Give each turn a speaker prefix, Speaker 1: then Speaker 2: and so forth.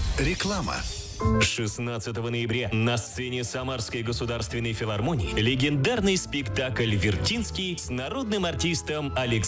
Speaker 1: Реклама.
Speaker 2: 16 ноября на сцене Самарской государственной филармонии легендарный спектакль «Вертинский» с народным артистом Александром